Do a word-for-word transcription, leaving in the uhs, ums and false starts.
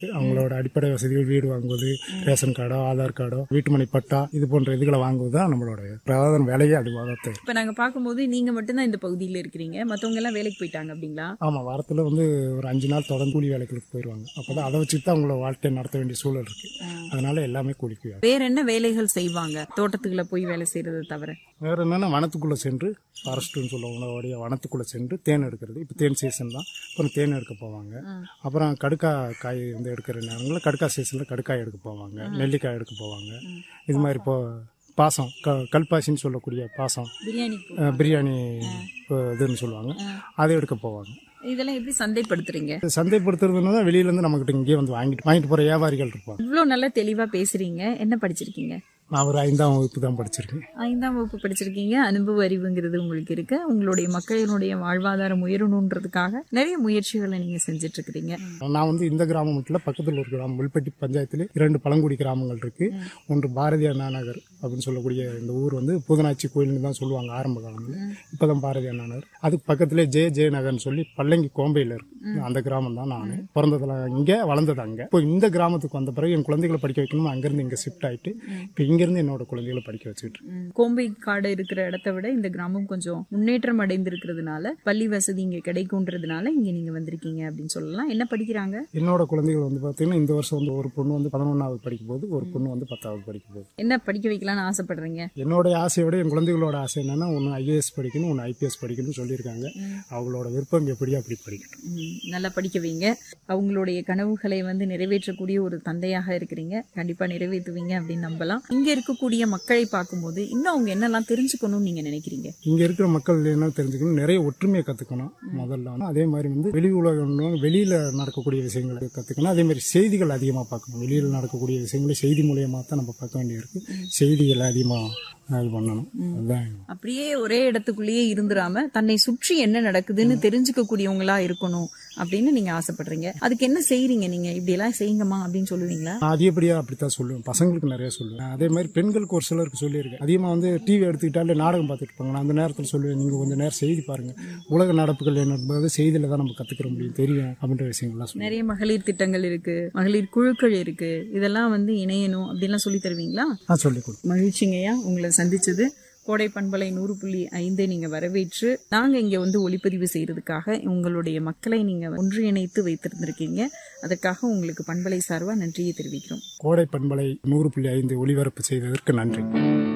அவங்களோட அடிப்படை வசதிகள், வீடு வாங்குவது, ரேஷன் கார்டோ, ஆதார் கார்டோ, வீட்டுமனை பட்டா, இது போன்ற இதுகளை வாங்குவது தான் நம்மளோட பிரதான வேலையே. அதுவாக இப்ப நாங்க பாக்கும்போது நீங்க மட்டும்தான் இந்த பகுதியில இருக்கிறீங்க, மத்தவங்க எல்லாம் வேலைக்கு போயிட்டாங்க அப்படிங்களா? ஆமா, வாரத்துல வந்து ஒரு அஞ்சு நாள் தொடர்ந்து கூலி வேலைகளுக்கு போயிருவாங்க. அப்பதான் அதை வச்சுட்டு தான் அவங்கள வாழ்க்கையை நடத்த வேண்டிய சூழல் இருக்கு. அதனால எல்லாமே கூலிக்கு. வேற என்ன வேலைகள் செய்வாங்க தோட்டத்துக்குள்ள போய் வேலை செய்யறதை தவிர? வேற என்னன்னா வனத்துக்குள்ள சென்று, ஃபாரஸ்ட்னு சொல்லுவாங்க, வனத்துக்குள்ள சென்று தேன் எடுக்கிறது. இப்போ தேன் சீசன் தான், அப்புறம் தேன் எடுக்க போவாங்க. அப்புறம் கடுக்கா காய் வந்து எடுக்கிற நேரங்களில் கடுக்கா சீசன்ல கடுக்காய் எடுக்க போவாங்க, நெல்லிக்காய் எடுக்க போவாங்க. இது மாதிரி இப்போ பாசம், கல்பாசின்னு சொல்லக்கூடிய பாசம், பிரியாணி இதுன்னு சொல்லுவாங்க, அதை எடுக்க போவாங்க. இதெல்லாம் எப்படி சந்தைப்படுத்துறீங்க? சந்தைப்படுத்துறதுன்னா வெளியில இருந்து நம்ம கிட்ட இங்கே வந்து வாங்கிட்டு வாங்கிட்டு போற வியாபாரிகள் இருப்பாங்க. இவ்வளவு நல்லா தெளிவா பேசுறீங்க. என்ன படிச்சிருக்கீங்க? நான் ஒரு ஐந்தாம் வகுப்பு தான் படிச்சிருக்கேன். ஐந்தாம் வகுப்பு படிச்சிருக்கீங்க. அனுபவ அறிவுங்கிறது உங்களுக்கு இருக்கு. உங்களுடைய மக்களினுடைய வாழ்வாதாரம் உயரணுன்றதுக்காக நிறைய முயற்சிகளை நீங்க செஞ்சுட்டு இருக்கிறீங்க. நான் வந்து இந்த கிராமம் மட்டும் பக்கத்தில் ஒரு கிராமம் வில்பட்டி பஞ்சாயத்துல இரண்டு பழங்குடி கிராமங்கள் இருக்கு. ஒன்று பாரதி அண்ணா நகர் அப்படின்னு சொல்லக்கூடிய இந்த ஊர் வந்து பூதனாச்சி கோயில்னு தான் சொல்லுவாங்க ஆரம்ப காலங்கள். இப்பதான் பாரதி அண்ணா நகர். அதுக்கு பக்கத்திலே ஜே ஜே நகர்னு சொல்லி பல்லங்கி கோம்பையில இருக்கு. அந்த கிராமம் தான் நான் பிறந்ததுல இங்க, வளர்ந்தது அங்க. இப்போ இந்த கிராமத்துக்கு வந்த பிறகு என் குழந்தைகளை படிக்க வைக்கணும், அங்கிருந்து இங்க ஷிஃப்ட் ஆயிட்டு இப்போ இங்க இருந்து என்னோட குழந்தைகளை படிக்க வச்சுட்டு. கோம்பை காடு இருக்கிற இடத்த விட இந்த கிராமம் கொஞ்சம் முன்னேற்றம் அடைந்திருக்கிறதுனால, பள்ளி வசதி இங்க கிடைக்கும்ன்றதுனால இங்க நீங்க வந்திருக்கீங்க அப்படின்னு சொல்லலாம். என்ன படிக்கிறாங்க என்னோட குழந்தைகள் வந்து பாத்தீங்கன்னா இந்த வருஷம் வந்து ஒரு பொண்ணு வந்து பதினொன்னாவது படிக்கும் போது, ஒரு பொண்ணு வந்து பத்தாவது படிக்கும் போது. என்ன படிக்க வைக்கலாம்னு ஆசைப்படுறீங்க? என்னோட ஆசையை விட என் குழந்தைகளோட ஆசை என்னன்னா, ஒன்னு ஐஏஎஸ் படிக்கணும், ஒன்னு ஐபிஎஸ் படிக்கணும்னு சொல்லியிருக்காங்க. அவங்களோட விருப்பம் எப்படியா அப்படி படிக்கணும். நல்லா படிக்க வைங்க. அவங்களுடைய கனவுகளை வந்து நிறைவேற்றக்கூடிய ஒரு தந்தையாக இருக்கிறீங்க. கண்டிப்பா நிறைவேற்றுவீங்க அப்படின்னு நம்பலாம். இங்க இருக்கக்கூடிய மக்களை பார்க்கும்போது இன்னும் அவங்க என்னெல்லாம் தெரிஞ்சுக்கணும்னு நீங்க நினைக்கிறீங்க? இங்க இருக்கிற மக்கள் என்ன தெரிஞ்சுக்கணும், நிறைய ஒற்றுமையை கத்துக்கணும் முதல்ல. அதே மாதிரி வந்து வெளி உலகம், வெளியில நடக்கக்கூடிய விஷயங்களை கத்துக்கணும். அதே மாதிரி செய்திகள் அதிகமா பார்க்கணும். வெளியில நடக்கக்கூடிய விஷயங்களை செய்தி மூலியமா தான் நம்ம பார்க்க வேண்டியிருக்கு. செய்திகள் அதிகமா பண்ணணும். அப்படியே ஒரே இடத்துக்குள்ளேயே இருந்துராம தன்னை சுற்றி என்ன நடக்குதுன்னு தெரிஞ்சுக்க கூடியவங்களா இருக்கணும் அப்படின்னு நீங்க ஆசைப்படுறீங்க. அதுக்கு என்ன செய்யறீங்க நீங்க? இப்படி எல்லாம் செய்யுங்கம்மா அப்படின்னு சொல்லுவீங்களா? அதிகப்படியா அப்படித்தான் சொல்லுவேன். பசங்களுக்கு நிறைய சொல்லுவேன். அதே மாதிரி பெண்களுக்கு ஒரு சிலருக்கு சொல்லியிருக்கேன். அதிகமா வந்து டிவி எடுத்துக்கிட்டாலே நாடகம் பார்த்துட்டு இருப்பாங்க. நான் அந்த நேரத்தில் சொல்லுவேன், நீங்க கொஞ்சம் நேரம் செய்தி பாருங்க, உலக நடப்புகள் என்ன செய்தியில தான் நம்ம கத்துக்கிற முடியும், தெரியும் அப்படின்ற விஷயங்கள்லாம். நிறைய மகளிர் திட்டங்கள் இருக்கு, மகளிர் குழுக்கள் இருக்கு, இதெல்லாம் வந்து இணையணும் அப்படின்லாம் சொல்லி தருவீங்களா? சொல்லி கொடுக்கும். மகிழ்ச்சிங்கய்யா உங்களை சந்திச்சது. கோடை பண்பலை நூறு புள்ளி ஐந்தை நீங்க வரவேற்று நாங்க இங்க வந்து ஒளிப்பதிவு செய்யறதுக்காக உங்களுடைய மக்களை நீங்க ஒன்றிணைத்து வைத்திருந்திருக்கீங்க. அதற்காக உங்களுக்கு பண்பலை சார்பா நன்றியை தெரிவிக்கிறோம். கோடை பண்பலை நூறு புள்ளி ஐந்து ஒளிபரப்பு செய்ததற்கு நன்றி.